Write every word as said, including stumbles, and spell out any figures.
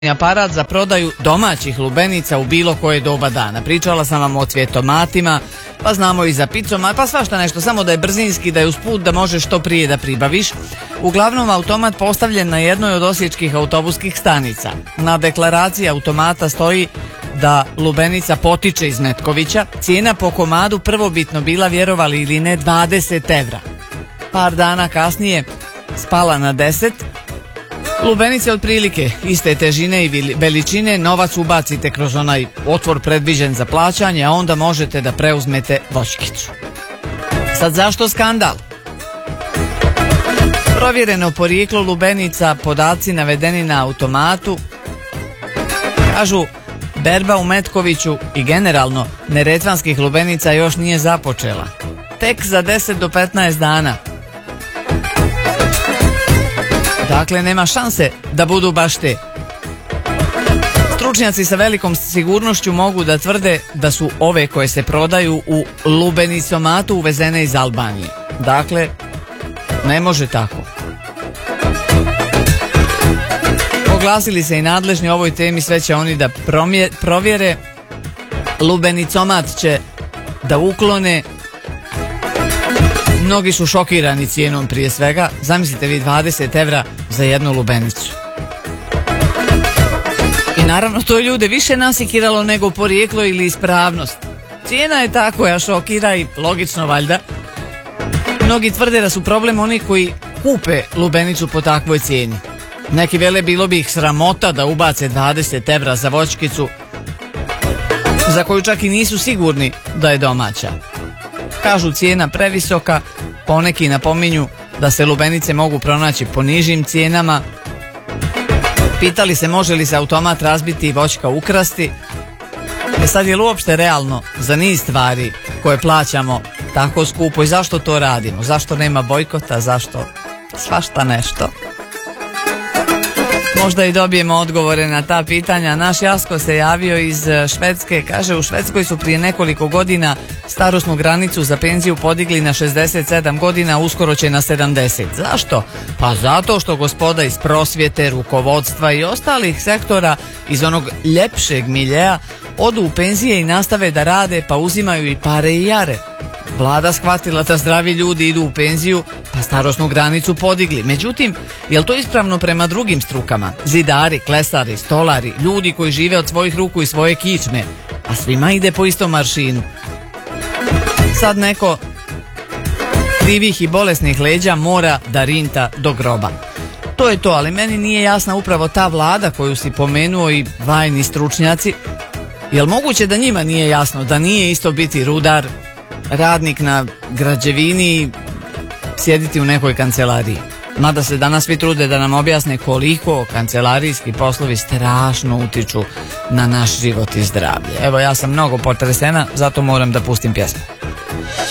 aparat za prodaju domaćih lubenica u bilo koje doba dana. Pričala sam vam o cvjetomatima, pa znamo i za picoma, pa svašta nešto, samo da je brzinski, da je usput, da možeš što prije da pribaviš. Uglavnom, automat postavljen na jednoj od osječkih autobuskih stanica. Na deklaraciji automata stoji da lubenica potiče iz Metkovića. Cijena po komadu prvobitno bila, vjerovali ili ne, dvadeset evra. Par dana kasnije spala na deset. Lubenice otprilike iste težine i veličine, novac ubacite kroz onaj otvor predviđen za plaćanje, a onda možete da preuzmete voćkicu. Sad zašto skandal? Provjereno porijeklo lubenica, podaci navedeni na automatu. Kažu, berba u Metkoviću i generalno neretvanskih lubenica još nije započela. Tek za deset do petnaest dana. Dakle, nema šanse da budu baš te. Stručnjaci sa velikom sigurnošću mogu da tvrde da su ove koje se prodaju u lubenicomatu uvezene iz Albanije. Dakle, ne može tako. Oglasili se i nadležni o ovoj temi, sve će oni da promje, provjere. Lubenicomat će da uklone. Mnogi su šokirani cijenom prije svega. Zamislite vi dvadeset evra za jednu lubenicu. I naravno to ljude više nasikiralo nego porijeklo ili ispravnost. Cijena je ta koja šokira i logično valjda. Mnogi tvrde da su problem oni koji kupe lubenicu po takvoj cijeni. Neki vele bilo bi ih sramota da ubace dvadeset evra za voćkicu za koju čak i nisu sigurni da je domaća. Kažu cijena previsoka, poneki napominju da se lubenice mogu pronaći po nižim cijenama. Pitali se može li se automat razbiti i voćka ukrasti. E sad, je li uopšte realno za niz stvari koje plaćamo tako skupo i zašto to radimo? Zašto nema bojkota? Zašto svašta nešto? Možda i dobijemo odgovore na ta pitanja. Naš Jasko se javio iz Švedske. Kaže, u Švedskoj su prije nekoliko godina starosnu granicu za penziju podigli na šezdeset sedam godina, uskoro će na sedamdeset. Zašto? Pa zato što gospoda iz prosvjete, rukovodstva i ostalih sektora iz onog ljepšeg miljeja odu u penzije i nastave da rade, pa uzimaju i pare i jare. Vlada shvatila da zdravi ljudi idu u penziju, pa starosnu granicu podigli. Međutim, je li to ispravno prema drugim strukama? Zidari, klesari, stolari, ljudi koji žive od svojih ruku i svoje kičme, a svima ide po istom maršinu. Sad neko krivih i bolesnih leđa mora da rinta do groba. To je to, ali meni nije jasna upravo ta vlada koju si pomenuo i vajni stručnjaci. Je li moguće da njima nije jasno da nije isto biti rudar, radnik na građevini, sjediti u nekoj kancelariji? Mada se danas svi trude da nam objasne koliko kancelarijski poslovi strašno utiču na naš život i zdravlje. Evo, ja sam mnogo potresena, zato moram da pustim pjesmu.